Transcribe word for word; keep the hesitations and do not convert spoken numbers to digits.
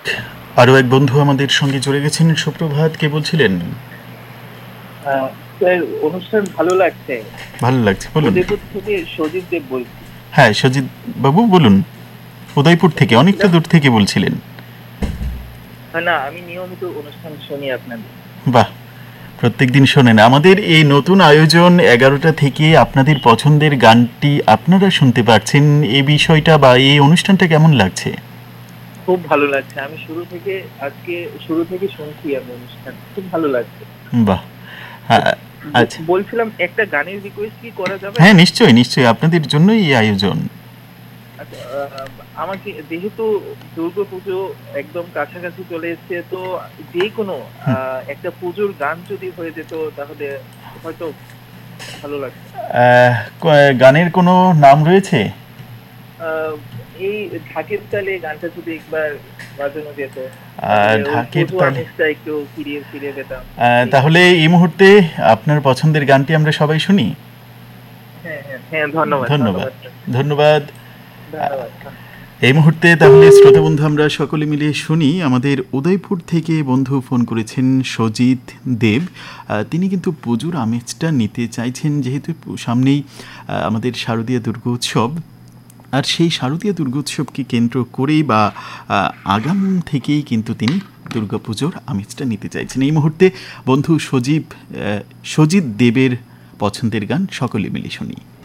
আরও এক বন্ধু আমাদের সঙ্গে জুড়ে গেছেন। সুপ্রভাত, কে বলছিলেন? আহ, স্যার, অনুষ্ঠান ভালো লাগছে। ভালো লাগছে, বলুন। উদয়পুর থেকে সজীব দেব বলছি। হ্যাঁ, সজিত বাবু বলুন। উদয়পুর থেকে, অনেকটা বলছিলাম, দূর থেকে বলছিলেন। আহ, না, আমি নিয়মিত অনুষ্ঠান শুনি আপনাদের। বাহ, প্রত্যেক দিন শোনেন। আমাদের এই নতুন আয়োজন এগারোটা থেকে আপনাদের পছন্দের গানটি আপনারা শুনতে পারছেন। এই বিষয়টা বা এই অনুষ্ঠানটা কেমন লাগছে? খুব ভালো লাগছে। আমি শুরু থেকে আজকে শুরু থেকে শুনছি, আমি অনুষ্ঠান খুব ভালো লাগছে। বাহ। হ্যাঁ, ব- আচ্ছা। বলছিলাম, একটা গানের রিকোয়েস্ট কি করা যাবে? হ্যাঁ, নিশ্চয়ই নিশ্চয়ই, আপনাদের জন্যই এই আয়োজন। আচ্ছা, আহ, আমাকে যেহেতু দুর্গাপুজো একদম কাছাকাছি চলে এসেছে, তো যে কোনো আহ, একটা পুজোর গান যদি হয়ে যেত তাহলে হয়তো ভালো লাগতো। আহ, ক- গানের কোনো নাম রয়েছে? আহ, এই ঢাকের তালে গানটা যদি একবার বাজানো যেত আহ, তাহলে ওই ঢাকের পুজো তালে। আমেজটা একটু ফিরিয়ে ফিরে পেতাম। আহ, এই আর তাহলে কি। এই মুহূর্তে আপনার পছন্দের গানটি আমরা সবাই শুনি। হ্যাঁ, হ্যাঁ, হ্যাঁ, ধন্যবাদ, ধন্যবাদ। ধন্যবাদ স্যার। ধন্যবাদ। ধন্যবাদ, ধন্যবাদ। এই মুহূর্তে তাহলে শ্রোতা বন্ধু আমরা সকলে মিলে শুনি। আমাদের উদয়পুর থেকে বন্ধু ফোন করেছেন, সজিত দেব। আহ, তিনি কিন্তু পুজোর আমেজটা নিতে চাইছেন, যেহেতু সামনেই আহ, আমাদের শারদীয় দুর্গোৎসব। আর সেই শারদীয় দুর্গোৎসবকে কেন্দ্র করেই বা আহ, আগাম থেকেই কিন্তু তিনি দুর্গাপুজোর আমেজটা নিতে চাইছেন। এই মুহূর্তে বন্ধু সজীব আহ, সজিত দেবের পছন্দের গান সকলে মিলে শুনি।